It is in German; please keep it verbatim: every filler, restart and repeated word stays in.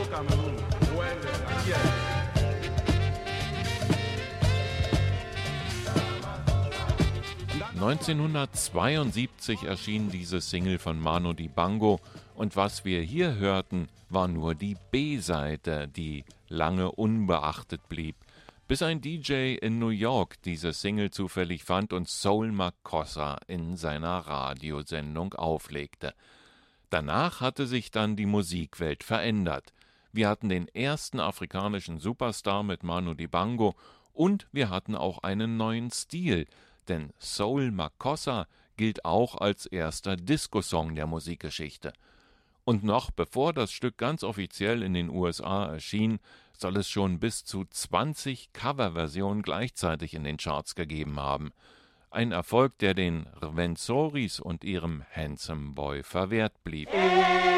neunzehnhundertzweiundsiebzig erschien diese Single von Manu Dibango und was wir hier hörten, war nur die B-Seite, die lange unbeachtet blieb, bis ein D J in New York diese Single zufällig fand und Soul Makossa in seiner Radiosendung auflegte. Danach hatte sich dann die Musikwelt verändert. Wir hatten den ersten afrikanischen Superstar mit Manu Dibango und wir hatten auch einen neuen Stil, denn Soul Makossa gilt auch als erster Disco-Song der Musikgeschichte. Und noch bevor das Stück ganz offiziell in den U S A erschien, soll es schon bis zu zwanzig Coverversionen gleichzeitig in den Charts gegeben haben. Ein Erfolg, der den Rwenzoris und ihrem Handsome Boy verwehrt blieb.